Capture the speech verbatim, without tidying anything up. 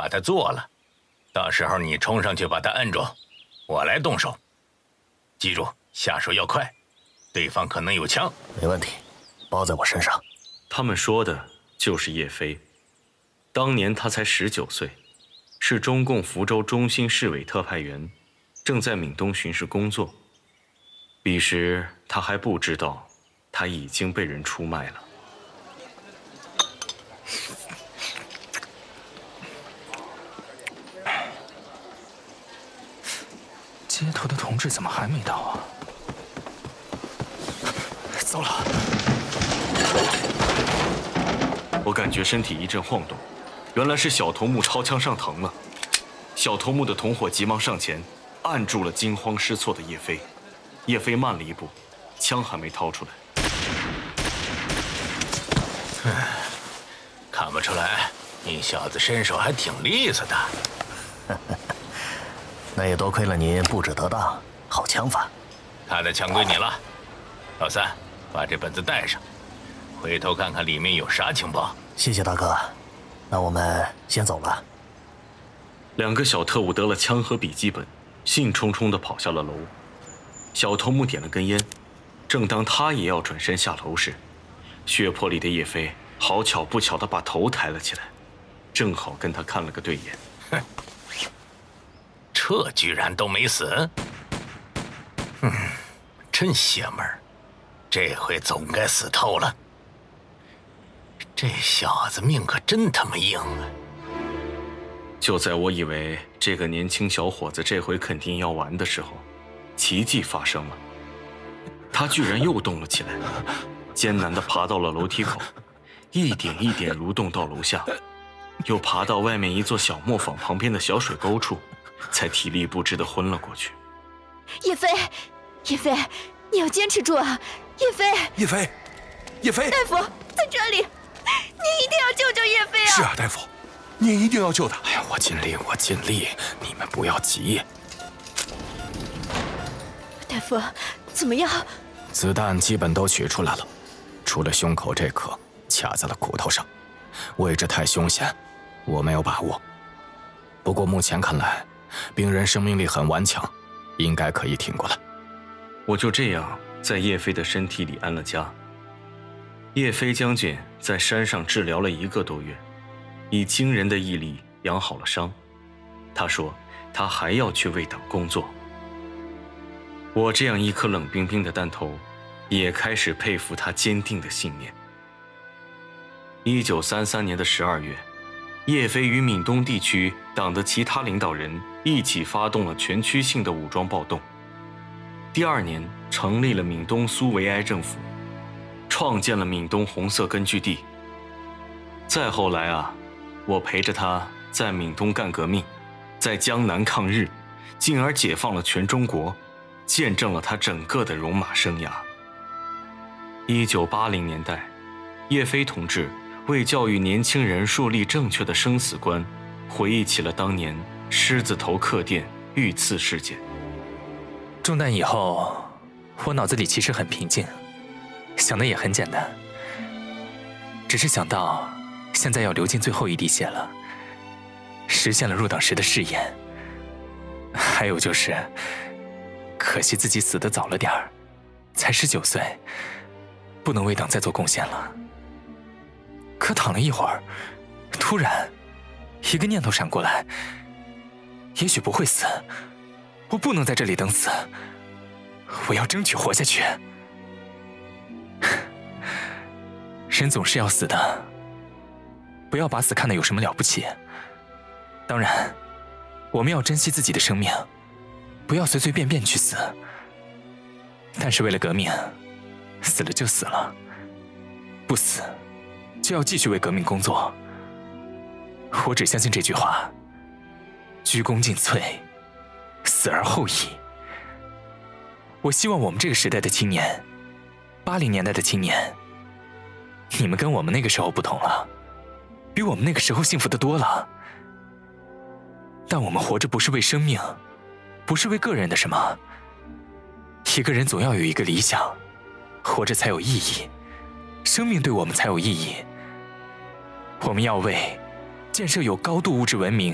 把他做了，到时候你冲上去把他摁住，我来动手。记住，下手要快，对方可能有枪。 没问题，包在我身上。 他们说的就是叶飞。当年他才十九岁，是中共福州中心市委特派员，正在闽东巡视工作。彼时他还不知道，他已经被人出卖了。 街头的同志怎么还没到啊？糟了！ 我感觉身体一阵晃动，原来是小头目抄枪上膛了。小头目的同伙急忙上前，按住了惊慌失措的叶飞。叶飞慢了一步，枪还没掏出来。 看不出来，你小子身手还挺利索的。 那也多亏了您布置得当，好枪法。 他的枪归你了，老三，把这本子带上，回头看看里面有啥情报。 谢谢大哥，那我们先走了。 两个小特务得了枪和笔记本，兴冲冲地跑下了楼。小头目点了根烟，正当他也要转身下楼时，血泊里的叶飞好巧不巧地把头抬了起来，正好跟他看了个对眼。 哼，这居然都没死，嗯，真邪门儿，这回总该死透了。这小子命可真他妈硬啊！ 就在我以为这个年轻小伙子这回肯定要完的时候，奇迹发生了，他居然又动了起来，艰难地爬到了楼梯口，一点一点蠕动到楼下，又爬到外面一座小磨坊旁边的小水沟处，才体力不支地昏了过去。 叶飞，叶飞，你要坚持住啊！叶飞， 叶飞，叶飞， 大夫在这里，您一定要救救叶飞啊！ 是啊，大夫，您一定要救他。 哎呀，我尽力，我尽力，你们不要急。 大夫，怎么样？ 子弹基本都取出来了，除了胸口这颗卡在了骨头上，位置太凶险，我没有把握。不过目前看来，病人生命力很顽强，应该可以挺过来。 我就这样在叶飞的身体里安了家。叶飞将军在山上治疗了一个多月，以惊人的毅力养好了伤。他说他还要去为党工作。我这样一颗冷冰冰的弹头，也开始佩服他坚定的信念。一九三三年的十二月，叶飞与闽东地区党的其他领导人一起发动了全区性的武装暴动。第二年，成立了闽东苏维埃政府，创建了闽东红色根据地。再后来啊，我陪着他在闽东干革命，在江南抗日，进而解放了全中国，见证了他整个的戎马生涯。一九八零年代，叶飞同志为教育年轻人树立正确的生死观，回忆起了当年狮子头客店遇刺事件。 中弹以后，我脑子里其实很平静，想的也很简单，只是想到现在要流尽最后一滴血了，实现了入党时的誓言。还有就是，可惜自己死得早了点儿，才十九岁，不能为党再做贡献了。可躺了一会儿，突然一个念头闪过来，也许不会死，我不能在这里等死，我要争取活下去。人总是要死的，不要把死看得有什么了不起。当然，我们要珍惜自己的生命，不要随随便便去死。但是为了革命，死了就死了，不死就要继续为革命工作。我只相信这句话：鞠躬尽瘁，死而后已。我希望我们这个时代的青年，八零年代的青年，你们跟我们那个时候不同了，比我们那个时候幸福得多了。但我们活着不是为生命，不是为个人的什么。一个人总要有一个理想，活着才有意义，生命对我们才有意义。我们要为建设有高度物质文明、